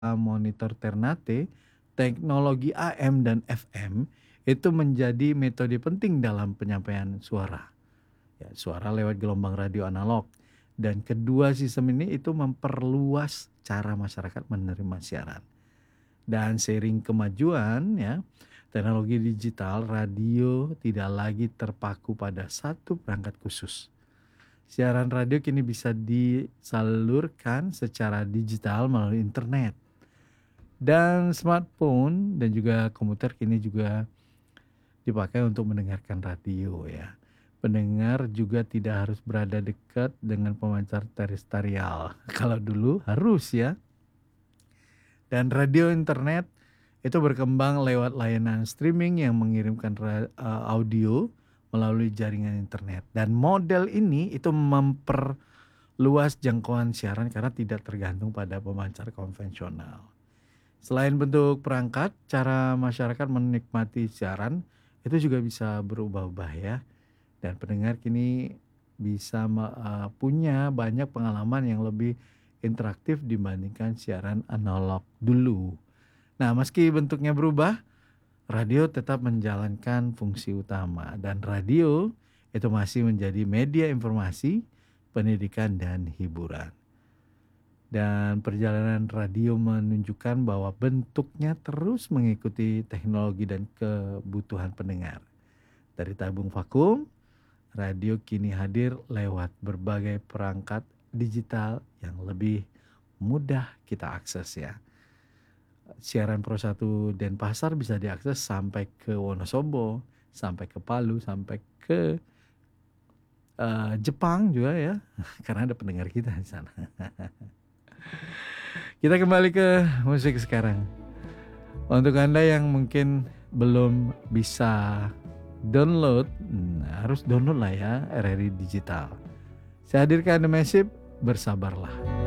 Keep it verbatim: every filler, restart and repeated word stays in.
monitor Ternate, teknologi A M dan F M itu menjadi metode penting dalam penyampaian suara. Ya, suara lewat gelombang radio analog. Dan kedua sistem ini itu memperluas cara masyarakat menerima siaran. Dan seiring kemajuan ya, teknologi digital, radio tidak lagi terpaku pada satu perangkat khusus. Siaran radio kini bisa disalurkan secara digital melalui internet. Dan smartphone dan juga komputer kini juga dipakai untuk mendengarkan radio ya. Pendengar juga tidak harus berada dekat dengan pemancar terestrial. Kalau dulu harus ya. Dan radio internet itu berkembang lewat layanan streaming yang mengirimkan ra- eh, audio melalui jaringan internet. Dan model ini itu memperluas jangkauan siaran karena tidak tergantung pada pemancar konvensional. Selain bentuk perangkat, cara masyarakat menikmati siaran itu juga bisa berubah-ubah ya. Dan pendengar kini bisa me- eh, punya banyak pengalaman yang lebih interaktif dibandingkan siaran analog dulu. Nah, meski bentuknya berubah, radio tetap menjalankan fungsi utama dan radio itu masih menjadi media informasi, pendidikan dan hiburan. Dan perjalanan radio menunjukkan bahwa bentuknya terus mengikuti teknologi dan kebutuhan pendengar. Dari tabung vakum, radio kini hadir lewat berbagai perangkat digital yang lebih mudah kita akses ya. Siaran Pro satu Denpasar bisa diakses sampai ke Wonosobo, sampai ke Palu, sampai ke eh, Jepang juga ya, karena ada pendengar kita di sana. Kita kembali ke musik sekarang. Untuk Anda yang mungkin belum bisa download, nah, harus download lah ya R R I Digital. Saya hadirkan The Massive, bersabarlah.